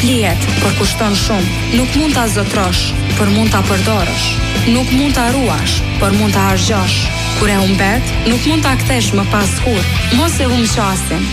flihet, por kushton shumë. Nuk mund ta zotrosh, por mund ta përdorësh. Nuk mund ta ruash, por mund ta harxhosh. Kur e humbet, nuk mund ta kthesh më pas kurrë. Mos e humb qasin,